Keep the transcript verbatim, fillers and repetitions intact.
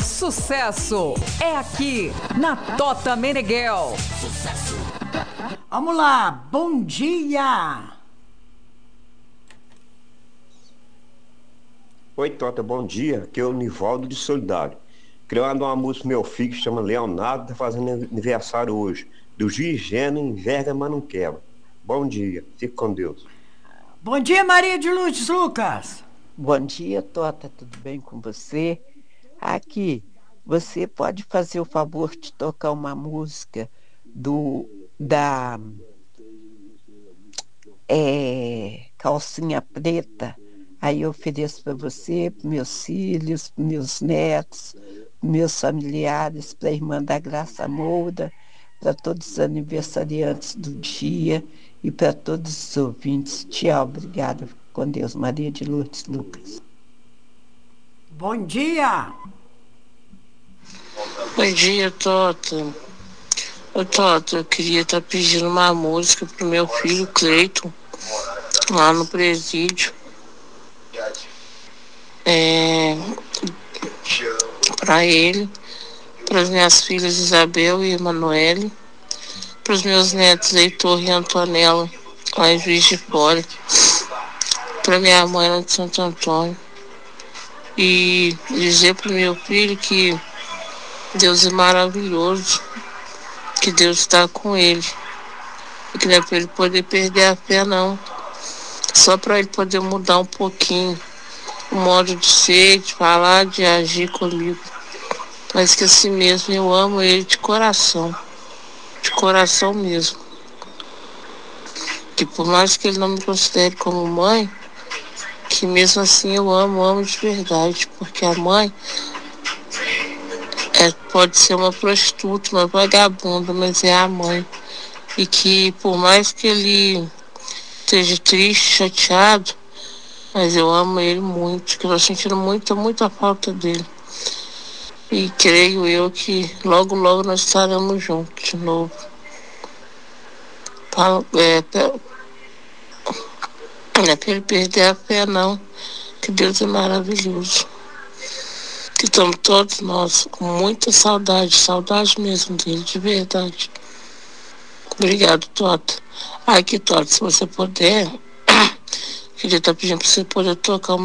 Sucesso é aqui na Tota Meneghel. Vamos lá, bom dia! Oi, Tota, bom dia. Aqui é o Nivaldo de Solidário. Queria mandar uma música pro meu filho que se chama Leonardo, tá fazendo aniversário hoje. Do Juiz Gênero, enverga, mas não quebra. Bom dia, fique com Deus. Bom dia, Maria de Lourdes Lucas! Bom dia, Tota, tudo bem com você? Aqui, você pode fazer o favor de tocar uma música do da é, Calcinha Preta. Aí eu ofereço para você, para meus filhos, para meus netos, para meus familiares, para a irmã da Graça Moura, para todos os aniversariantes do dia e para todos os ouvintes. Tchau, obrigada. Com Deus, Maria de Lourdes Lucas. Bom dia! Bom dia, Tota. Ô, Tota, eu queria estar pedindo uma música pro meu filho Cleiton, lá no presídio. É, para ele, para as minhas filhas Isabel e Emanuele, para os meus netos Heitor e Antonella, lá em Juiz de Fora, para minha mãe lá de Santo Antônio. E dizer pro meu filho que Deus é maravilhoso, que Deus está com ele. E que não é para ele poder perder a fé, não. Só para ele poder mudar um pouquinho o modo de ser, de falar, de agir comigo. Mas que assim mesmo eu amo ele de coração. De coração mesmo. Que por mais que ele não me considere como mãe, que mesmo assim eu amo, amo de verdade. Porque a mãe é, pode ser uma prostituta, uma vagabunda, mas é a mãe. E que por mais que ele esteja triste, chateado, mas eu amo ele muito, que eu tô sentindo muita, muita falta dele. E creio eu que logo, logo nós estaremos juntos de novo. Fala, é, não é pra ele perder a fé, não. Que Deus é maravilhoso. Que estamos todos nós com muita saudade, saudade mesmo dele, de verdade. Obrigado, Tota. Aqui, Tota, se você puder, queria estar pedindo para você poder tocar uma